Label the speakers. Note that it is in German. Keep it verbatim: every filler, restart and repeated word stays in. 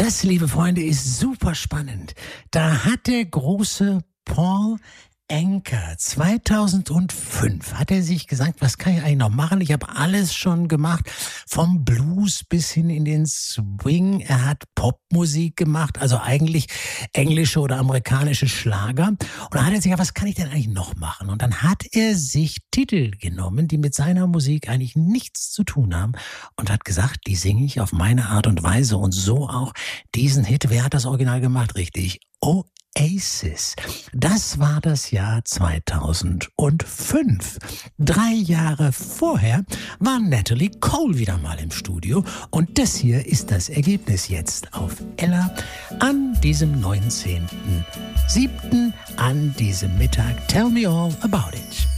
Speaker 1: Das, liebe Freunde, ist super spannend. Da hat der große Paul Anka zweitausendfünf hat er sich gesagt, was kann ich eigentlich noch machen? Ich habe alles schon gemacht, vom Blues bis hin in den Swing. Er hat Popmusik gemacht, also eigentlich englische oder amerikanische Schlager. Und da hat er sich gesagt, was kann ich denn eigentlich noch machen? Und dann hat er sich Titel genommen, die mit seiner Musik eigentlich nichts zu tun haben und hat gesagt, die singe ich auf meine Art und Weise. Und so auch diesen Hit. Wer hat das Original gemacht? Richtig. Oh, Oasis. Das war das Jahr zweitausendfünf. Drei Jahre vorher war Natalie Cole wieder mal im Studio und das hier ist das Ergebnis jetzt auf Ella an diesem neunzehnten siebten an diesem Mittag. Tell me all about it.